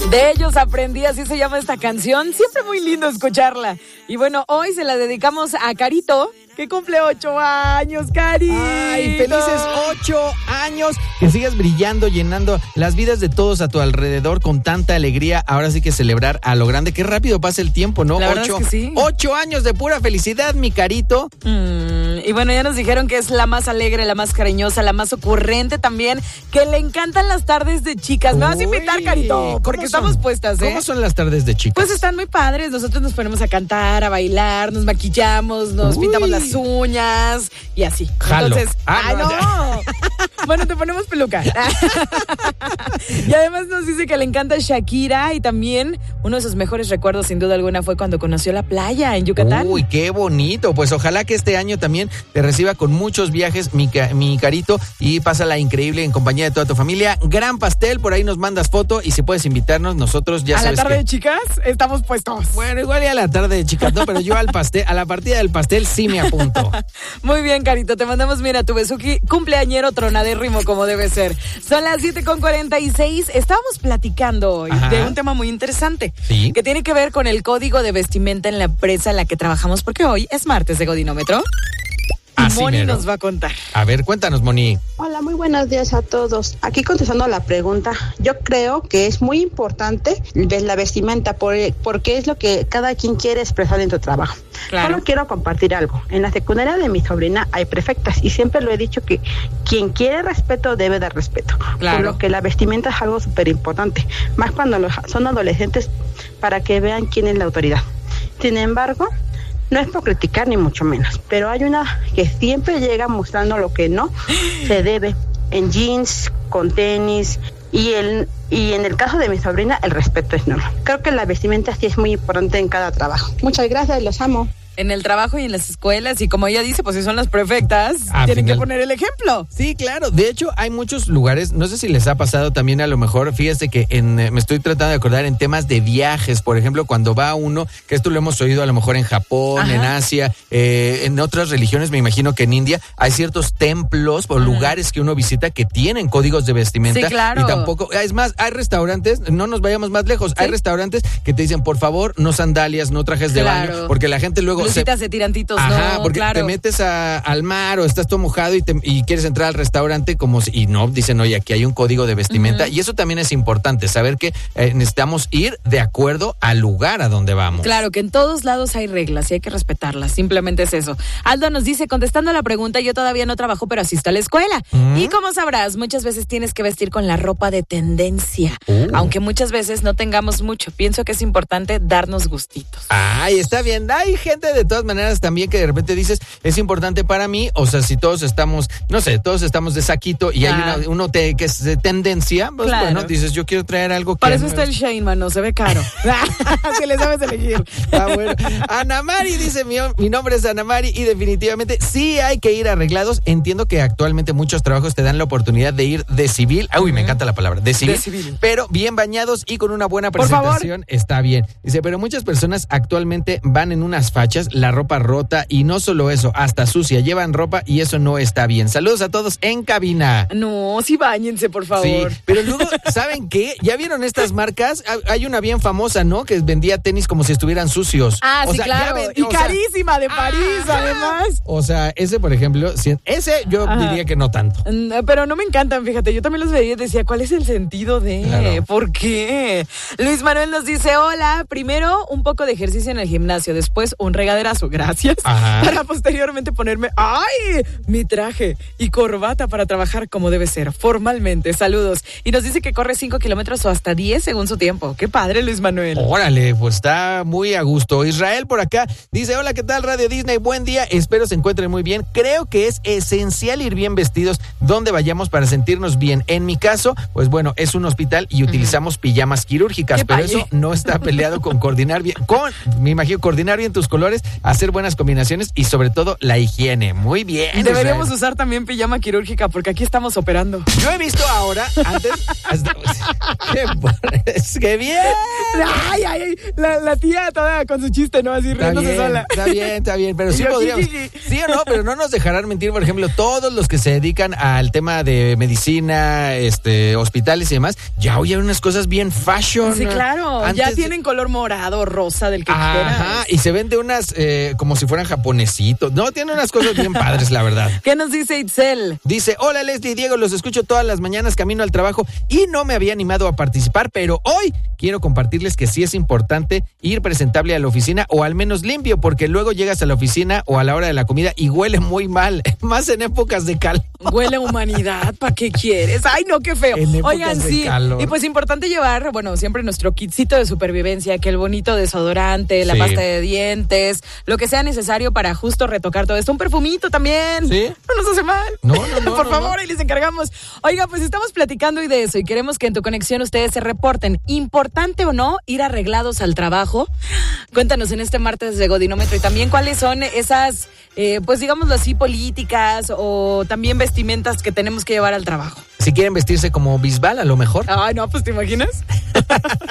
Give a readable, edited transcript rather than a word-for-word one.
De ellos aprendí, así se llama esta canción. Siempre muy lindo escucharla. Y bueno, hoy se la dedicamos a Carito, que cumple 8 años, Carito. ¡Ay, felices 8 años! Que sigas brillando, llenando las vidas de todos a tu alrededor con tanta alegría. Ahora sí que celebrar a lo grande. Qué rápido pasa el tiempo, ¿no? La verdad es que sí. 8 años de pura felicidad, mi Carito. Y bueno, ya nos dijeron que es la más alegre, la más cariñosa, la más ocurrente también, que le encantan las tardes de chicas. Me vas a invitar, Carito, porque estamos puestas, ¿eh? ¿Cómo son las tardes de chicas? Pues están muy padres. Nosotros nos ponemos a cantar, a bailar, nos maquillamos, nos pintamos las uñas y así. Jalo. Entonces, no. Bueno, te ponemos peluca. Y además nos dice que le encanta Shakira y también uno de sus mejores recuerdos, sin duda alguna, fue cuando conoció la playa en Yucatán. Uy, qué bonito. Pues ojalá que este año también te reciba con muchos viajes, mi Carito, y pásala increíble en compañía de toda tu familia. Gran pastel, por ahí nos mandas foto y si puedes invitarnos, nosotros ya sabes. ¿A la tarde de chicas? Estamos puestos. Bueno, igual y a la tarde de chicas, no, pero yo al pastel, a la partida del pastel sí me apunto. Muy bien, Carito, te mandamos, mira, tu besuki cumpleañero tronadérrimo como debe ser. Son las 7:46. Estábamos platicando hoy de un tema muy interesante, ¿sí? Que tiene que ver con el código de vestimenta en la empresa en la que trabajamos, porque hoy es martes de Godinómetro. Así Moni mero nos va a contar. A ver, cuéntanos, Moni. Hola, muy buenos días a todos. Aquí contestando a la pregunta, yo creo que es muy importante la vestimenta porque es lo que cada quien quiere expresar en su trabajo. Claro. Solo quiero compartir algo. En la secundaria de mi sobrina hay prefectas y siempre lo he dicho que quien quiere respeto debe dar respeto. Claro. Por lo que la vestimenta es algo súper importante, más cuando son adolescentes, para que vean quién es la autoridad. Sin embargo, no es por criticar ni mucho menos, pero hay una que siempre llega mostrando lo que no se debe, en jeans, con tenis, y en el caso de mi sobrina el respeto es nulo. Creo que la vestimenta sí es muy importante en cada trabajo. Muchas gracias, los amo. En el trabajo y en las escuelas, y como ella dice, pues si son las prefectas, tienen que poner el ejemplo. Sí, claro. De hecho, hay muchos lugares, no sé si les ha pasado también a lo mejor, fíjate que me estoy tratando de acordar en temas de viajes, por ejemplo, cuando va uno, que esto lo hemos oído a lo mejor en Japón, en Asia, en otras religiones, me imagino que en India, hay ciertos templos o lugares que uno visita que tienen códigos de vestimenta. Sí, claro. Y tampoco, es más, hay restaurantes, no nos vayamos más lejos, hay restaurantes que te dicen, por favor, no sandalias, no trajes de baño, porque la gente luego de tirantitos, porque te metes al mar o estás todo mojado y quieres entrar al restaurante y no, dicen, oye, aquí hay un código de vestimenta, y eso también es importante, saber que necesitamos ir de acuerdo al lugar a donde vamos. Claro, que en todos lados hay reglas y hay que respetarlas, simplemente es eso. Aldo nos dice, contestando a la pregunta, yo todavía no trabajo, pero asisto a la escuela. Y como sabrás, muchas veces tienes que vestir con la ropa de tendencia, aunque muchas veces no tengamos mucho. Pienso que es importante darnos gustitos. Ay, está bien, hay gente de todas maneras también que de repente dices, es importante para mí, o sea, si todos estamos, no sé, todos estamos de saquito y hay uno que es de tendencia, pues bueno, dices, yo quiero traer algo que... Para eso está el Shane, mano, se ve caro. Si le sabes elegir. Bueno. Ana Mari dice, mi nombre es Ana Mari y definitivamente sí hay que ir arreglados. Entiendo que actualmente muchos trabajos te dan la oportunidad de ir de civil. Uy, me encanta la palabra, de civil. Pero bien bañados y con una buena presentación está bien. Dice, pero muchas personas actualmente van en unas fachas, la ropa rota y no solo eso, hasta sucia, llevan ropa y eso no está bien. Saludos a todos en cabina. No, sí báñense, por favor. Sí, pero luego, ¿saben qué? ¿Ya vieron estas marcas? Hay una bien famosa, ¿no? Que vendía tenis como si estuvieran sucios. Claro. Y carísima, de París, además. O sea, ese, por ejemplo, ese yo diría que no tanto. Pero no me encantan, fíjate, yo también los veía y decía, ¿cuál es el sentido de? Claro. ¿Por qué? Luis Manuel nos dice, hola, primero un poco de ejercicio en el gimnasio, después un regaderazo, gracias, para posteriormente ponerme, mi traje y corbata para trabajar como debe ser, formalmente. Saludos. Y nos dice que corre 5 kilómetros o hasta 10 según su tiempo. Qué padre, Luis Manuel. Órale, pues está muy a gusto. Israel por acá dice, hola, ¿qué tal, Radio Disney? Buen día, espero se encuentren muy bien. Creo que es esencial ir bien vestidos donde vayamos para sentirnos bien. En mi caso, pues bueno, es un hospital y utilizamos pijamas quirúrgicas, pero eso no está peleado con coordinar bien, me imagino, coordinar bien tus colores, hacer buenas combinaciones y sobre todo la higiene. Muy bien. Deberíamos usar también pijama quirúrgica porque aquí estamos operando. Yo he visto ahora, antes... ¡Qué bien! La tía toda con su chiste, ¿no? Así riéndose sola. Está bien, pero sí podríamos. Sí o no, pero no nos dejarán mentir, por ejemplo, todos los que se dedican al tema de medicina, hospitales y demás, ya hoy hay unas cosas bien fashion. Sí, claro. Ya tienen color morado, rosa, del que quieras. Ajá, y se vende unas como si fueran japonesitos. No, tiene unas cosas bien padres, la verdad. ¿Qué nos dice Itzel? Dice, hola Leslie y Diego, los escucho todas las mañanas camino al trabajo y no me había animado a participar, pero hoy quiero compartirles que sí es importante ir presentable a la oficina o al menos limpio, porque luego llegas a la oficina o a la hora de la comida y huele muy mal, más en épocas de calor. Huele a humanidad, ¿para qué quieres? Ay, no, qué feo. Oigan, sí. Calor. Y pues importante llevar, bueno, siempre nuestro kitcito de supervivencia, que el bonito desodorante, la pasta de dientes, lo que sea necesario para justo retocar todo esto. Un perfumito también. ¿Sí? No nos hace mal. No. Por favor, ahí les encargamos. Oiga, pues estamos platicando hoy de eso y queremos que en tu conexión ustedes se reporten. ¿Importante o no ir arreglados al trabajo? Cuéntanos en este martes de Godinómetro y también cuáles son esas, pues digámoslo así, políticas o también vestimentas que tenemos que llevar al trabajo. Si quieren vestirse como Bisbal, a lo mejor. Ay, no, pues ¿te imaginas?